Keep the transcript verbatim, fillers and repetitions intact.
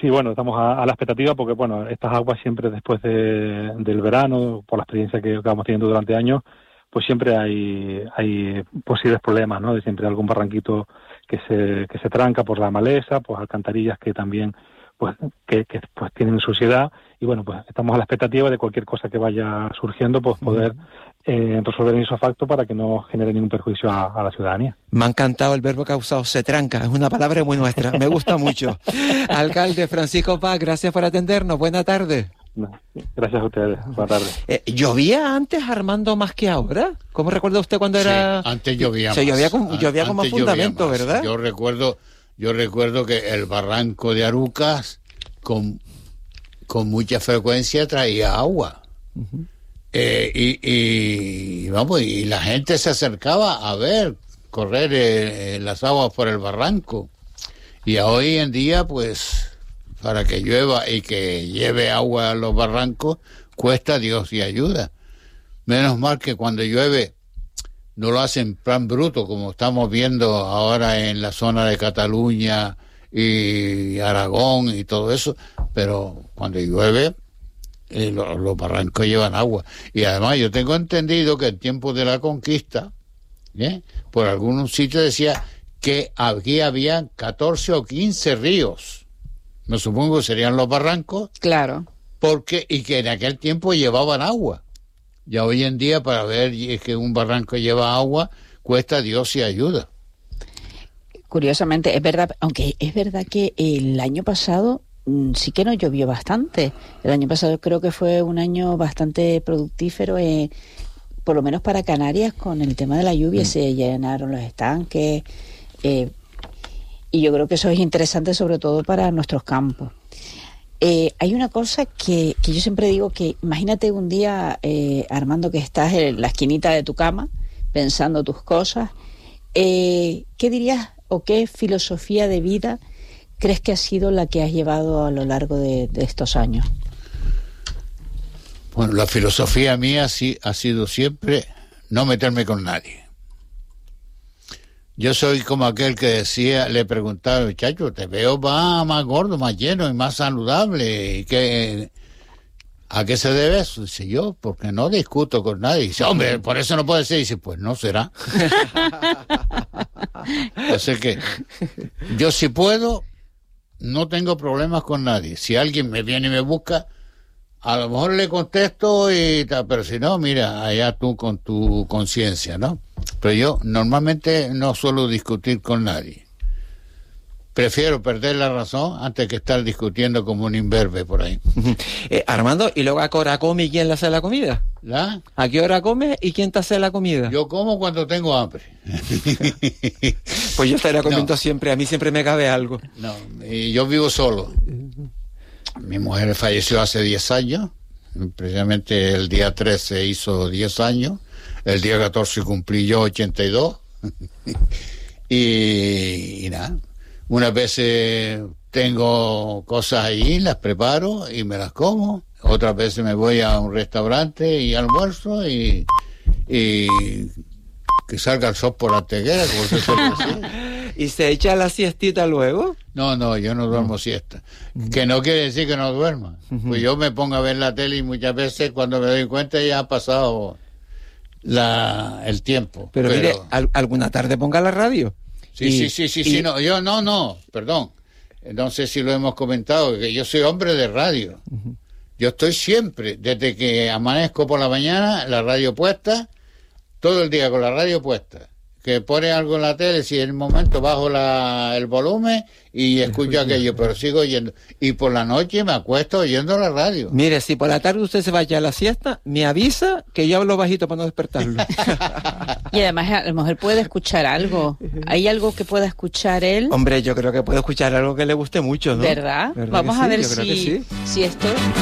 Sí, bueno, estamos a, a la expectativa porque, bueno, estas aguas siempre después de, del verano, por la experiencia que, que vamos teniendo durante años, pues siempre hay hay posibles problemas, ¿no? De siempre algún barranquito que se que se tranca por la maleza, pues alcantarillas que también pues que, que pues tienen suciedad, y bueno, pues estamos a la expectativa de cualquier cosa que vaya surgiendo, pues poder eh, resolver en isofacto para que no genere ningún perjuicio a, a la ciudadanía. Me ha encantado el verbo que ha usado, se tranca, es una palabra muy nuestra, me gusta mucho. Alcalde Francisco Paz, gracias por atendernos, buena tarde. Gracias a ustedes, buenas tardes. Eh, ¿Llovía antes, Armando, más que ahora? ¿Cómo recuerda usted cuando era...? Sí, antes llovía Se más. llovía con, llovía con más fundamento, más. ¿verdad? Yo recuerdo, yo recuerdo que el barranco de Arucas con, con mucha frecuencia traía agua. Uh-huh. Eh, y, y, vamos, y la gente se acercaba a ver correr eh, las aguas por el barranco. Y hoy en día, pues... para que llueva y que lleve agua a los barrancos, cuesta Dios y ayuda. Menos mal que cuando llueve no lo hacen en plan bruto, como estamos viendo ahora en la zona de Cataluña y Aragón y todo eso, pero cuando llueve eh, los, los barrancos llevan agua. Y además yo tengo entendido que en tiempos de la conquista, ¿eh? por algunos sitios decía que aquí había catorce o quince ríos. Me supongo que serían los barrancos. Claro. Porque, y que en aquel tiempo llevaban agua. Ya hoy en día, para ver que un barranco lleva agua, cuesta Dios y ayuda. Curiosamente, es verdad, aunque es verdad que el año pasado mmm, sí que no llovió bastante. El año pasado creo que fue un año bastante productífero, eh, por lo menos para Canarias, con el tema de la lluvia. Mm. Se llenaron los estanques, eh, y yo creo que eso es interesante sobre todo para nuestros campos. Eh, hay una cosa que, que yo siempre digo, que imagínate un día, eh, Armando, que estás en la esquinita de tu cama pensando tus cosas. Eh, ¿Qué dirías o qué filosofía de vida crees que ha sido la que has llevado a lo largo de, de estos años? Bueno, la filosofía mía sí ha sido siempre no meterme con nadie. Yo soy como aquel que decía, le preguntaba, muchacho, te veo más, más gordo, más lleno y más saludable. ¿Y qué, ¿A qué se debe eso? Dice yo, porque no discuto con nadie. Dice, hombre, por eso no puede ser. Dice, pues no será. Así que yo si puedo, no tengo problemas con nadie. Si alguien me viene y me busca, a lo mejor le contesto y tal, pero si no, mira, allá tú con tu conciencia, ¿no? Pero yo normalmente no suelo discutir con nadie. Prefiero perder la razón antes que estar discutiendo como un imberbe por ahí. eh, Armando, ¿y luego a qué hora come y quién le hace la comida? ¿La? ¿A qué hora come y quién te hace la comida? Yo como cuando tengo hambre. Pues yo estaría comiendo no. siempre, a mí siempre me cabe algo. No, y yo vivo solo. Mi mujer falleció hace diez años, precisamente el día trece hizo diez años, el día catorce cumplí yo ochenta y dos, y, y nada, unas veces tengo cosas ahí, las preparo y me las como, otras veces me voy a un restaurante y almuerzo y, y que salga el sol por la teguera, como se suele decir. ¿Y se echa la siestita luego? No, no, yo no duermo siesta. Que no quiere decir que no duerma. Pues yo me pongo a ver la tele y muchas veces cuando me doy cuenta ya ha pasado la, el tiempo. Pero, Pero mire, al, alguna tarde ponga la radio. Sí, y, sí, sí, sí, y... sí, no, yo no, no, perdón. No sé si lo hemos comentado, que yo soy hombre de radio. Uh-huh. Yo estoy siempre, desde que amanezco por la mañana, la radio puesta, todo el día con la radio puesta. Que pone algo en la tele, si en el momento bajo la, el volumen y escucho aquello, pero sigo oyendo. Y por la noche me acuesto oyendo la radio. Mire, si por la tarde usted se vaya a la siesta, me avisa que yo hablo bajito para no despertarlo. Y además a lo mejor puede escuchar algo. ¿Hay algo que pueda escuchar él? Hombre, yo creo que puede escuchar algo que le guste mucho, ¿no? ¿Verdad? ¿Verdad Vamos sí? a ver yo si, creo que sí. si esto...